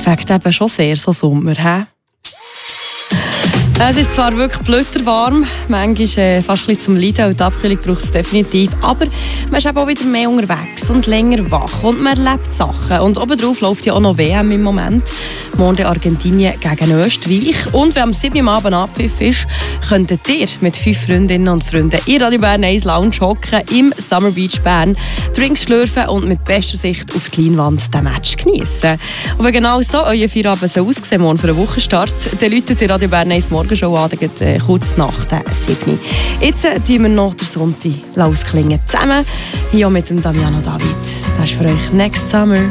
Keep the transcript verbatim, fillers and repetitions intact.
Fängt eben schon sehr so Sommer, hä? Es ist zwar wirklich blöderwarm, manchmal äh, fast ein bisschen zum Leiden und die Abkühlung braucht es definitiv, aber man ist eben auch wieder mehr unterwegs und länger wach und man erlebt Sachen. Und obendrauf läuft ja auch noch W M im Moment. Morgen Argentinien gegen Österreich. Und wenn am sieben Uhr Abend Abpfiff ist, könntet ihr mit fünf Freundinnen und Freunden in Radio Bern eins Lounge hocken, im Summer Beach Bern, Drinks schlürfen und mit bester Sicht auf die Leinwand den Match geniessen. Und wenn genau so euer Feierabend so aussehen morgen für einen Wochenstart, dann läutet ihr Radio Bern eins Morgenshow an, äh, kurz nach der sieben Uhr. Jetzt äh, tun wir noch den Sonntag ausklingen zusammen, hier mit dem Damiano David. Das ist für euch Next Summer.